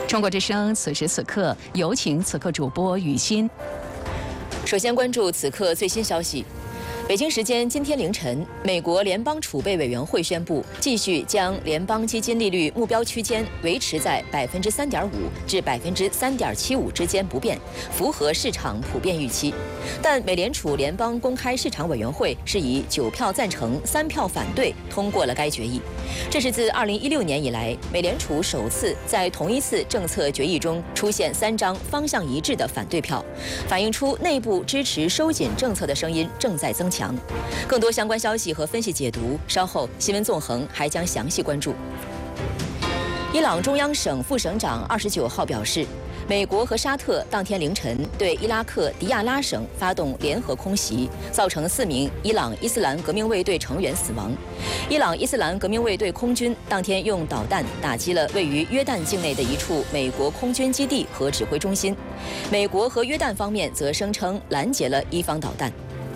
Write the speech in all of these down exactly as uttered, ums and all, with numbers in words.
中国之声此时此刻有请此刻主播雨欣。 首先关注此刻最新消息。北京时间今天凌晨，美国联邦储备委员会宣布，继续将联邦基金利率目标区间维持在百分之三点五至百分之三点七五之间不变，符合市场普遍预期。但美联储联邦公开市场委员会是以九票赞成、三票反对通过了该决议。这是自二零一六年以来，美联储首次在同一次政策决议中出现三张方向一致的反对票，反映出内部支持收紧政策的声音正在增强。更多相关消息和分析解读，稍后新闻纵横还将详细关注。伊朗中央省副省长二十九号表示，美国和沙特当天凌晨对伊拉克迪亚拉省发动联合空袭，造成四名伊朗伊斯兰革命卫队成员死亡。伊朗伊斯兰革命卫队空军当天用导弹打击了位于约旦境内的一处美国空军基地和指挥中心。美国和约旦方面则声称拦截了伊方导弹。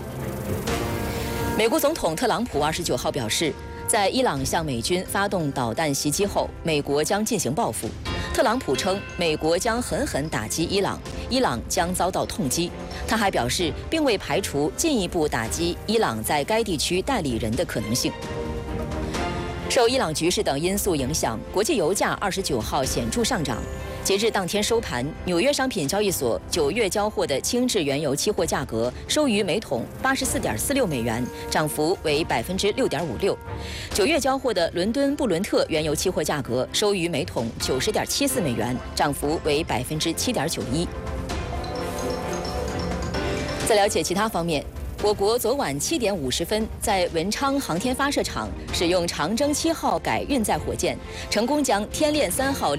美国总统特朗普二十九号表示，在伊朗向美军发动导弹袭击后，美国将进行报复。特朗普称，美国将狠狠打击伊朗，伊朗将遭到痛击。他还表示，并未排除进一步打击伊朗在该地区代理人的可能性。受伊朗局势等因素影响，国际油价二十九号显著上涨。截至当天收盘，纽约商品交易所九月交货的轻质原油期货价格收于每桶八十四点四六美元，涨幅为百分之六点五六。九月交货的伦敦布伦特原油期货价格收于每桶九十点七四美元，涨幅为百分之七点九一。再了解其他方面。我国昨晚七点五十分，在文昌航天发射场使用长征七号改运载火箭，成功将天链三号